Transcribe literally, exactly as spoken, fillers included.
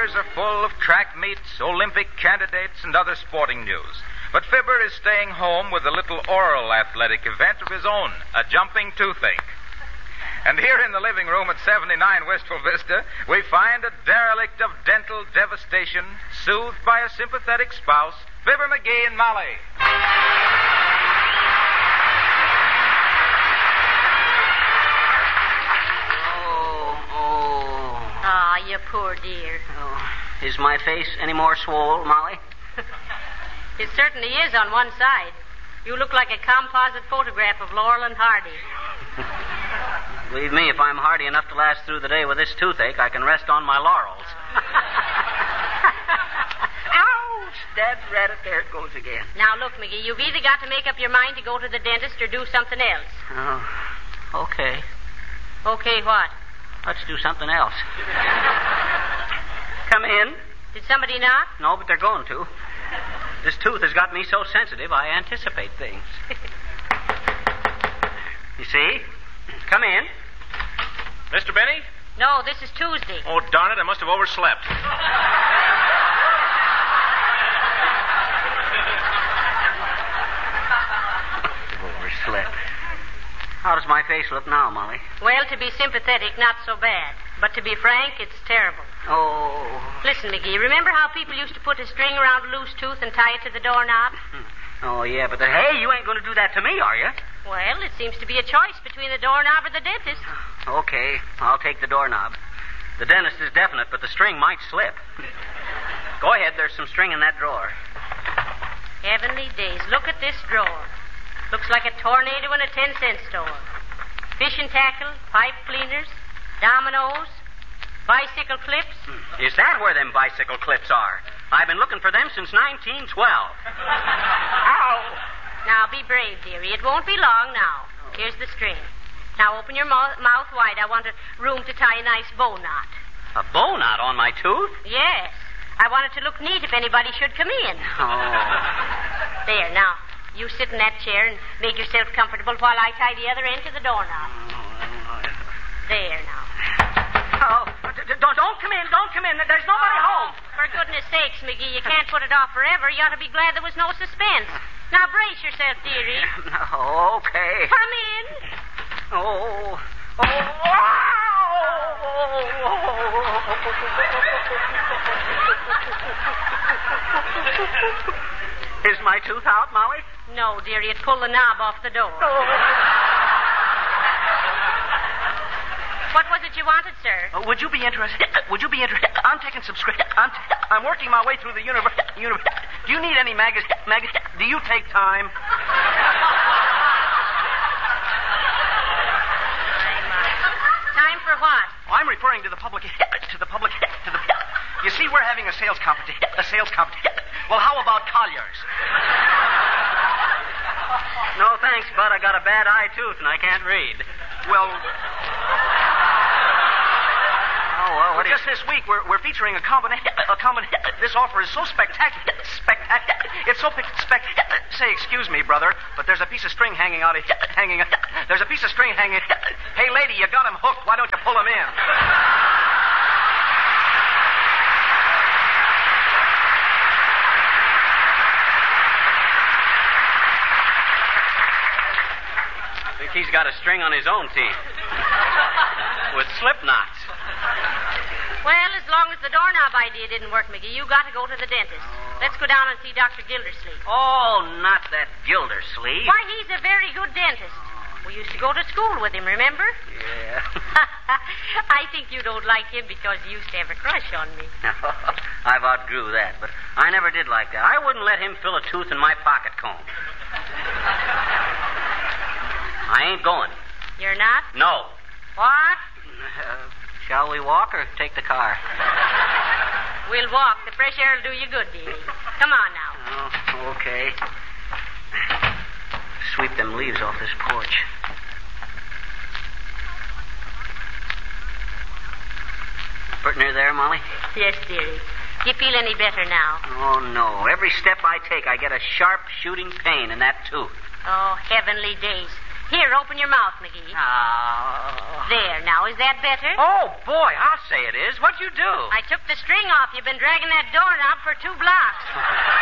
papers are full of track meets, Olympic candidates, and other sporting news. But Fibber is staying home with a little oral athletic event of his own, a jumping toothache. And here in the living room at seventy-nine Wistful Vista, we find a derelict of dental devastation, soothed by a sympathetic spouse, Fibber McGee and Molly. Ah, you poor dear. Oh, is my face any more swole, Molly? It certainly is on one side. You look like a composite photograph of Laurel and Hardy. Believe me, if I'm hardy enough to last through the day with this toothache, I can rest on my laurels. Ouch! Stab rabbit, there it goes again. Now, look, McGee, you've either got to make up your mind to go to the dentist or do something else. Oh, okay. Okay, what? Let's do something else. Come in. Did somebody knock? No, but they're going to. This tooth has got me so sensitive, I anticipate things. You see? Come in. Mister Benny? No, this is Tuesday. Oh, darn it, I must have overslept. Overslept. How does my face look now, Molly? Well, to be sympathetic, not so bad. But to be frank, it's terrible. Oh. Listen, McGee, remember how people used to put a string around a loose tooth and tie it to the doorknob? Oh, yeah, but the, hey, you ain't going to do that to me, are you? Well, it seems to be a choice between the doorknob or the dentist. Okay, I'll take the doorknob. The dentist is definite, but the string might slip. Go ahead, there's some string in that drawer. Heavenly days, look at this drawer. Looks like a tornado in a ten-cent store. Fishing tackle, pipe cleaners, dominoes, bicycle clips. Is that where them bicycle clips are? I've been looking for them since nineteen twelve. Ow! Now, be brave, dearie. It won't be long now. Here's the string. Now, open your mouth, mouth wide. I want a room to tie a nice bow knot. A bow knot on my tooth? Yes. I want it to look neat if anybody should come in. Oh. There, now. You sit in that chair and make yourself comfortable while I tie the other end to the doorknob. There, now. Oh, don't, don't come in. Don't come in. There's nobody oh, home. For goodness sakes, McGee, you can't put it off forever. You ought to be glad there was no suspense. Now, brace yourself, dearie. Okay. Come in. Oh. Oh. Is my tooth out, Molly? No, dearie. It pulled the knob off the door. Oh. What was it you wanted, sir? Uh, would you be interested? Would you be interested? I'm taking subscription. I'm, I'm working my way through the universe. Universe. Do you need any magazine? Magazine? Do you take time? Time for what? Oh, I'm referring to the public. To the public. To the. You see, we're having a sales competition. A sales competition. Well, how about Collier's? No, thanks, Bud. I got a bad eye tooth and I can't read. Well. Oh, well, what well, just this week, we're, we're featuring a combination. A combination. This offer is so spectacular. Spectacular. It's so spectacular. Say, excuse me, brother, but there's a piece of string hanging out of hanging. There's a piece of string hanging. Hey, lady, you got him hooked. Why don't you pull him in? I think he's got a string on his own teeth. With slip knots. Well, as long as the doorknob idea didn't work, McGee, you got to go to the dentist. Oh. Let's go down and see Doctor Gildersleeve. Oh, not that Gildersleeve. Why, he's a very good dentist. We used to go to school with him, remember? Yeah. I think you don't like him because he used to have a crush on me. I've outgrew that, but I never did like that. I wouldn't let him fill a tooth in my pocket comb. I ain't going. You're not? No. What? Uh, shall we walk or take the car? We'll walk. The fresh air will do you good, dearie. Come on now. Oh, okay. Sweep them leaves off this porch. Pretty near there, Molly? Yes, dearie. Do you feel any better now? Oh, no. Every step I take, I get a sharp shooting pain in that tooth. Oh, heavenly days. Here, open your mouth, McGee. Oh. There, now, is that better? Oh, boy, I'll say it is. What'd you do? I took the string off. You've been dragging that doorknob for two blocks.